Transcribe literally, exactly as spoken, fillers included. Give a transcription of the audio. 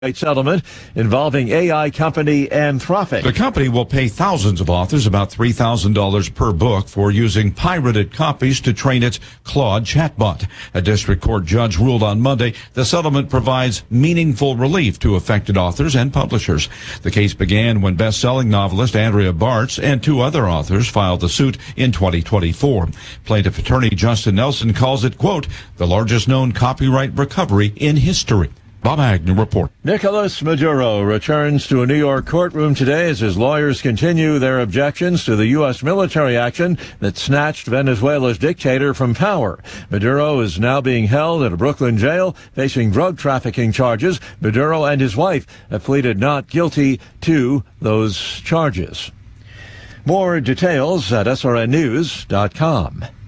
settlement involving A I company Anthropic. The company will pay thousands of authors about three thousand dollars per book for using pirated copies to train its Claude chatbot. A district court judge ruled on Monday the settlement provides meaningful relief to affected authors and publishers. The case began when best-selling novelist Andrea Bartz and two other authors filed the suit in twenty twenty-four. Plaintiff attorney Justin Nelson calls it, quote, the largest known copyright recovery in history. Bob Agnew report. Nicolas Maduro returns to a New York courtroom today as his lawyers continue their objections to the U S military action that snatched Venezuela's dictator from power. Maduro is now being held at a Brooklyn jail facing drug trafficking charges. Maduro and his wife have pleaded not guilty to those charges. More details at S R N news dot com.